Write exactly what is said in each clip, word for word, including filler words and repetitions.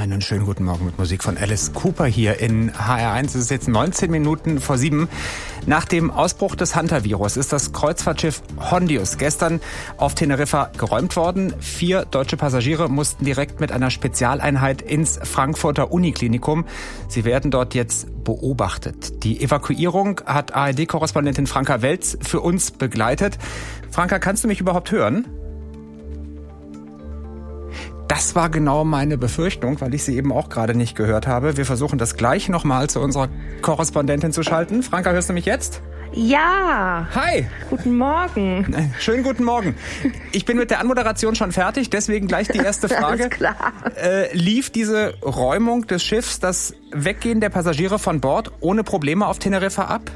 Einen schönen guten Morgen mit Musik von Alice Cooper hier in H R eins. Es ist jetzt neunzehn Minuten vor sieben. Nach dem Ausbruch des Hanta-Virus ist das Kreuzfahrtschiff Hondius gestern auf Teneriffa geräumt worden. Vier deutsche Passagiere mussten direkt mit einer Spezialeinheit ins Frankfurter Uniklinikum. Sie werden dort jetzt beobachtet. Die Evakuierung hat A R D-Korrespondentin Franka Welz für uns begleitet. Franka, kannst du mich überhaupt hören? Das war genau meine Befürchtung, weil ich sie eben auch gerade nicht gehört habe. Wir versuchen das gleich nochmal zu unserer Korrespondentin zu schalten. Franka, hörst du mich jetzt? Ja. Hi. Guten Morgen. Schönen guten Morgen. Ich bin mit der Anmoderation schon fertig, deswegen gleich die erste Frage. Alles klar. Äh, lief diese Räumung des Schiffs, das Weggehen der Passagiere von Bord, ohne Probleme auf Teneriffa ab?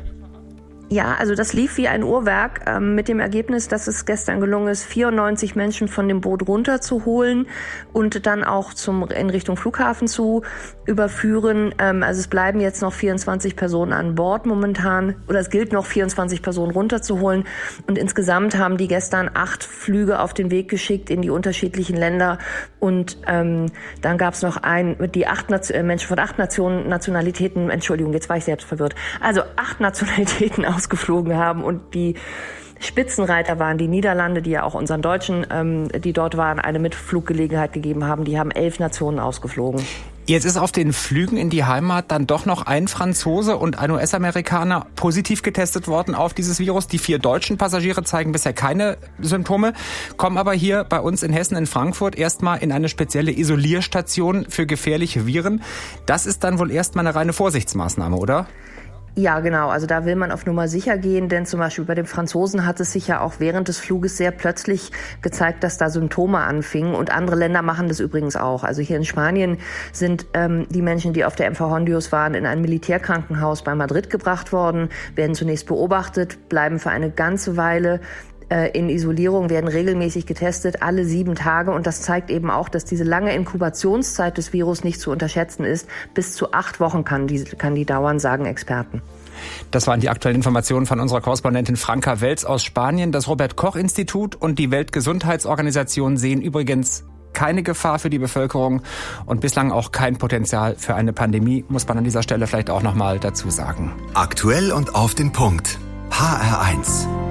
Ja, also das lief wie ein Uhrwerk äh, mit dem Ergebnis, dass es gestern gelungen ist, vierundneunzig Menschen von dem Boot runterzuholen und dann auch zum in Richtung Flughafen zu überführen. Ähm, also es bleiben jetzt noch vierundzwanzig Personen an Bord momentan, oder es gilt noch vierundzwanzig Personen runterzuholen. Und insgesamt haben die gestern acht Flüge auf den Weg geschickt in die unterschiedlichen Länder. Und ähm, dann gab es noch ein, die acht Nation, Menschen von acht Nationen, Nationalitäten, Entschuldigung, jetzt war ich selbst verwirrt, also acht Nationalitäten ausgeflogen haben, und die Spitzenreiter waren die Niederlande, die ja auch unseren Deutschen, ähm, die dort waren, eine Mitfluggelegenheit gegeben haben. Die haben elf Nationen ausgeflogen. Jetzt ist auf den Flügen in die Heimat dann doch noch ein Franzose und ein U S-Amerikaner positiv getestet worden auf dieses Virus. Die vier deutschen Passagiere zeigen bisher keine Symptome, kommen aber hier bei uns in Hessen in Frankfurt erstmal in eine spezielle Isolierstation für gefährliche Viren. Das ist dann wohl erstmal eine reine Vorsichtsmaßnahme, oder? Ja, genau. Also da will man auf Nummer sicher gehen, denn zum Beispiel bei dem Franzosen hat es sich ja auch während des Fluges sehr plötzlich gezeigt, dass da Symptome anfingen, und andere Länder machen das übrigens auch. Also hier in Spanien sind ähm, die Menschen, die auf der M V Hondius waren, in ein Militärkrankenhaus bei Madrid gebracht worden, werden zunächst beobachtet, bleiben für eine ganze Weile in Isolierung, werden regelmäßig getestet, alle sieben Tage. Und das zeigt eben auch, dass diese lange Inkubationszeit des Virus nicht zu unterschätzen ist. Bis zu acht Wochen kann die, kann die dauern, sagen Experten. Das waren die aktuellen Informationen von unserer Korrespondentin Franka Welz aus Spanien. Das Robert-Koch-Institut und die Weltgesundheitsorganisation sehen übrigens keine Gefahr für die Bevölkerung und bislang auch kein Potenzial für eine Pandemie, muss man an dieser Stelle vielleicht auch noch mal dazu sagen. Aktuell und auf den Punkt. H R eins.